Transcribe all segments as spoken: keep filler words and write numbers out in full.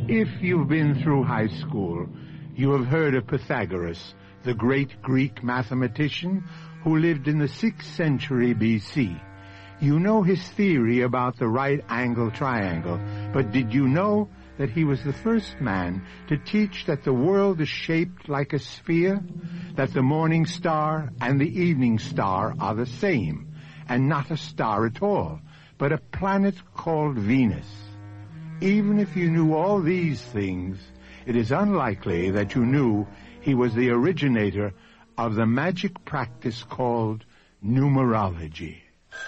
If you've been through high school, you have heard of Pythagoras, the great Greek mathematician who lived in the sixth century B C. You know his theory about the right-angle triangle, but did you know that he was the first man to teach that the world is shaped like a sphere, that the morning star and the evening star are the same, and not a star at all, but a planet called Venus? Even if you knew all these things, it is unlikely that you knew he was the originator of the magic practice called numerology.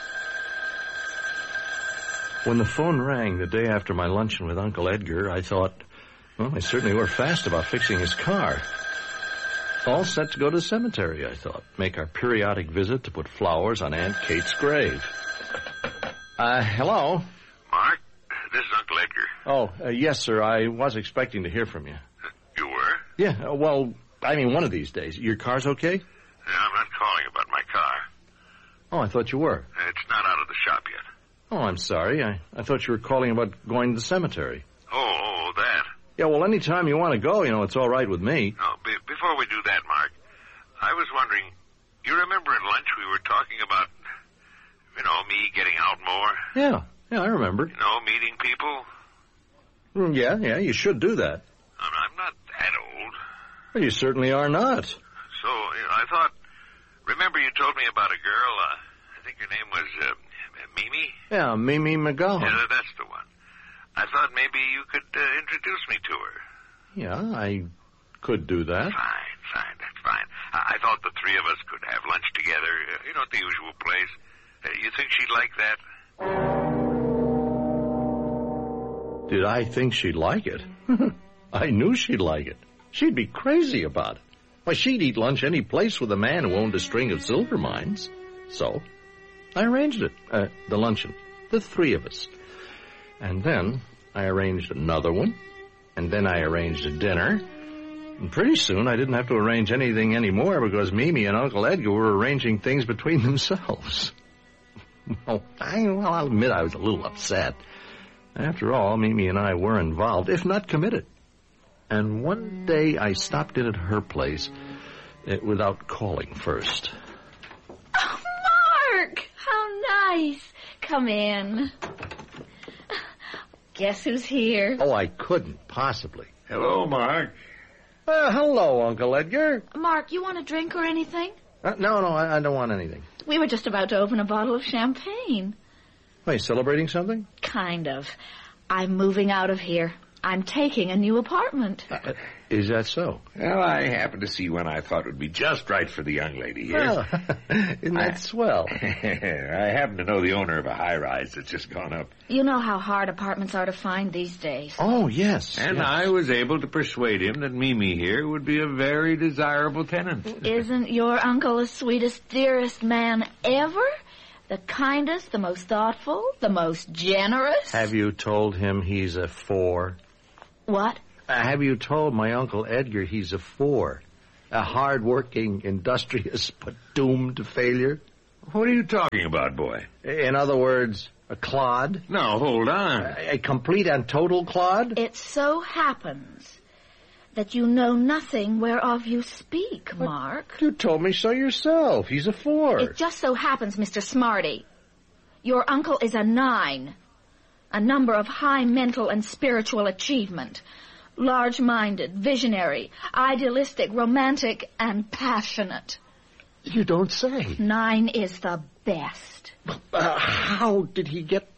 When the phone rang the day after my luncheon with Uncle Edgar, I thought, well, they certainly were fast about fixing his car. All set to go to the cemetery, I thought. Make our periodic visit to put flowers on Aunt Kate's grave. Uh, hello? Mark, this is Uncle Edgar. Oh, uh, yes, sir. I was expecting to hear from you. Uh, you were? Yeah, uh, well, I mean, one of these days. Your car's okay? Yeah, I'm not calling about my car. Oh, I thought you were. It's not out of the shop yet. Oh, I'm sorry. I, I thought you were calling about going to the cemetery. Oh, oh, that. Yeah, well, any time you want to go, you know, it's all right with me. No, be, before we do that, Mark, I was wondering, you remember at lunch we were talking about, you know, me getting out more? Yeah, yeah, I remember. You know, meeting people? Mm, yeah, yeah, you should do that. I'm, I'm not that old. Well, you certainly are not. So, you know, I thought, remember you told me about a girl, uh, I think her name was, uh, Mimi? Yeah, Mimi McGowan. Yeah, that's the one. I thought maybe you could uh, introduce me to her. Yeah, I could do that. Fine, fine, that's fine. I, I thought the three of us could have lunch together, uh, you know, at the usual place. Uh, you think she'd like that? Did I think she'd like it? I knew she'd like it. She'd be crazy about it. Why, she'd eat lunch any place with a man who owned a string of silver mines. So I arranged it, uh, the luncheon, the three of us. And then I arranged another one, and then I arranged a dinner. And pretty soon I didn't have to arrange anything anymore because Mimi and Uncle Edgar were arranging things between themselves. well, I, well, I'll admit I was a little upset. After all, Mimi and I were involved, if not committed. And one day I stopped in at her place uh, without calling first. Oh, Mark! How nice. Come in. Guess who's here? Oh, I couldn't possibly. Hello, Mark. Uh, hello, Uncle Edgar. Mark, you want a drink or anything? Uh, no, no, I, I don't want anything. We were just about to open a bottle of champagne. Are you celebrating something? Kind of. I'm moving out of here. I'm taking a new apartment. Uh, is that so? Well, I happened to see one I thought would be just right for the young lady here. Well, isn't that I, swell? I happen to know the owner of a high-rise that's just gone up. You know how hard apartments are to find these days. Oh, yes. And yes. I was able to persuade him that Mimi here would be a very desirable tenant. Isn't your uncle the sweetest, dearest man ever? The kindest, the most thoughtful, the most generous? Have you told him he's a four? What? Uh, have you told my Uncle Edgar he's a four? A hard-working, industrious, but doomed to failure? What are you talking about, boy? In other words, a clod? No, hold on. A, a complete and total clod? It so happens that you know nothing whereof you speak, But Mark. You told me so yourself. He's a four. It just so happens, Mister Smarty, your uncle is a nine. A number of high mental and spiritual achievement. Large-minded, visionary, idealistic, romantic, and passionate. You don't say. Nine is the best. Uh, how did he get